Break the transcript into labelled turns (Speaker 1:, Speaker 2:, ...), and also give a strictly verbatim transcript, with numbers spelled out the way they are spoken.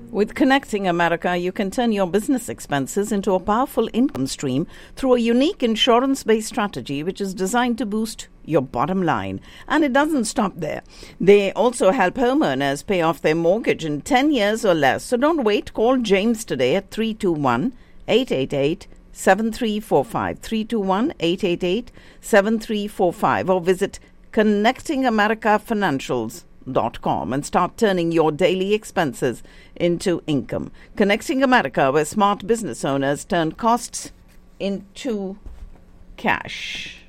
Speaker 1: With Connecting America, you can turn your business expenses into a powerful income stream through a unique insurance-based strategy which is designed to boost your bottom line. And it doesn't stop there. They also help homeowners pay off their mortgage in ten years or less. So don't wait. Call James today at three two one, eight eight eight, seven three four five, three two one, eight eight eight, seven three four five, or visit Connecting America Financials dot com and start turning your daily expenses into income. Connecting America, where smart business owners turn costs into cash.